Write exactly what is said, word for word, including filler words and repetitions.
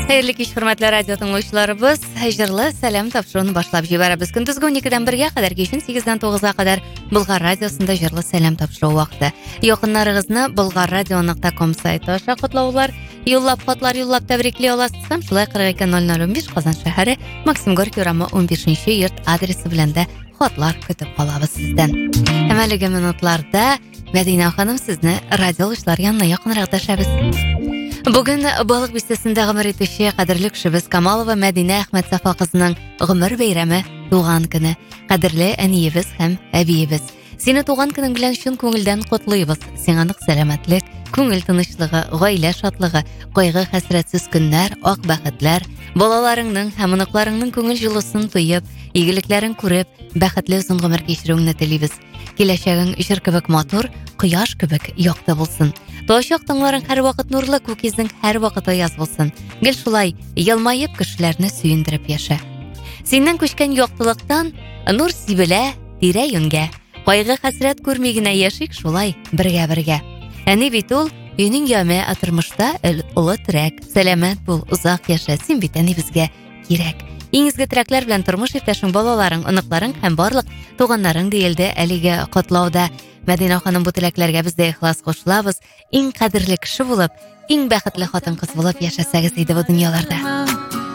Хәерле кич, хөрмәтле радио тыңлаучыларыбыз. Җырлы сәлам тапшыруын башлап җибәрәбез. Көндезге уникедән бергә кадәр, кичен сигездән тугызга кадәр Болгар радиосында җырлы сәлам тапшыру вакыты. Якыннарыгызны болгар радио нокта ком сайты аша котлаулар, юллап хатлар юллап тәбрикли аласыз. Һәм шулай кырык ике ноль ноль унбиш Казан шәһәре Максим Горький урамы унбишенче йорт адресы белән дә хатлар көтеп калабыз сездән. Һәм әлеге минутларда Мәдинә ханым сезне радиолышлар янына якынрак дәшәбез. Бүген балык бистәсендә гомер итүче кадерле кешебез Камалова Мәдинә Әхмәт Сафа кызының гомер бәйрәме, туган көне. Кадерле әниебез һәм әбиебез. Сине туган көнең белән чын күңелдән котлыйбыз. Сиңа нык сәламәтлек, күңел тынычлыгы, гаилә шатлыгы, кайгы хәсрәтсез көннәр, ак бәхетләр, балаларыңның һәм оныкларыңның күңел җылысын тоеп, игелекләрен күреп, бәхетле озын гомер кичерүеңне телибез. Киләчәгең җир кебек матур, кояш кебек якты булсын. Тоачак таңларың һәр вакыт нурлы, күк йөзең һәр вакыт аяз булсын. Гел шулай елмаеп кешеләрне сөендереп яша. Синнән күчкән яктылыктан нур сибелә тирә-юньгә. Кайгы хәсрәт күрми генә яшик шулай бергә-бергә. Әни бит ул өйнең яме атырмышта улы терәк. Сәламәт бул, узак яша, син бит әни безгә кирәк. Иң изге теләкләр белән тормыш иптәшең, балаларың, оныкларың һәм барлык туганнарың диелде әлеге котлауда. Мәдинә ханым бу теләкләргә без дә ихлас кушылабыз. Иң кадерле кеше булып, иң бәхетле хатын-кыз булып яшәсәгез иде бу дөньяларда.